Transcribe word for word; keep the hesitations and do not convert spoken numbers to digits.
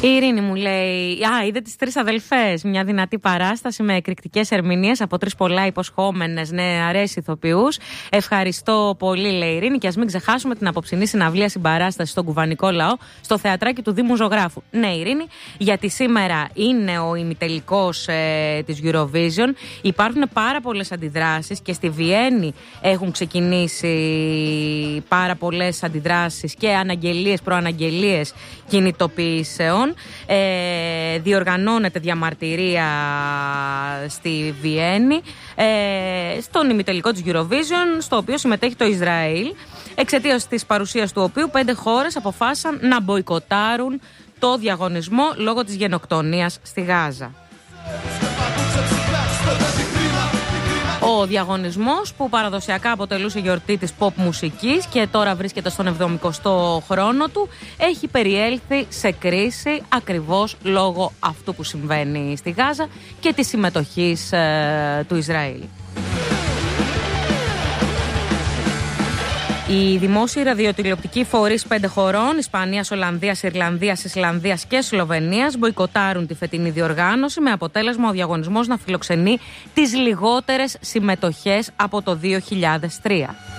Η Ειρήνη μου λέει: Α, είδε τις τρεις αδελφές. Μια δυνατή παράσταση με εκρηκτικές ερμηνείες από τρεις πολλά υποσχόμενες νεαρές ηθοποιούς. Ευχαριστώ πολύ, λέει η Ειρήνη. Και ας μην ξεχάσουμε την απόψινή συναυλία συμπαράσταση στον κουβανικό λαό, στο θεατράκι του Δήμου Ζωγράφου. Ναι, Ειρήνη, γιατί σήμερα είναι ο ημιτελικός ε, της Eurovision. Υπάρχουν πάρα πολλές αντιδράσεις και στη Βιέννη έχουν ξεκινήσει πάρα πολλές αντιδράσεις και αναγγελίες, προαναγγελίες κινητοποιήσεων. Ε, διοργανώνεται διαμαρτυρία στη Βιέννη ε, στον ημιτελικό της Eurovision, στο οποίο συμμετέχει το Ισραήλ, εξαιτίας της παρουσίας του οποίου πέντε χώρες αποφάσισαν να μποϊκοτάρουν το διαγωνισμό λόγω της γενοκτονίας στη Γάζα. Ο διαγωνισμός, που παραδοσιακά αποτελούσε γιορτή της pop μουσικής και τώρα βρίσκεται στον εβδομηκοστό χρόνο του, έχει περιέλθει σε κρίση ακριβώς λόγω αυτού που συμβαίνει στη Γάζα και της συμμετοχής ε, του Ισραήλ. Οι δημόσιοι ραδιοτηλεοπτικοί φορείς πέντε χωρών, Ισπανίας, Ολλανδίας, Ιρλανδίας, Ισλανδίας και Σλοβενίας, μποϊκοτάρουν τη φετινή διοργάνωση, με αποτέλεσμα ο διαγωνισμός να φιλοξενεί τις λιγότερες συμμετοχές από το δύο χιλιάδες τρία.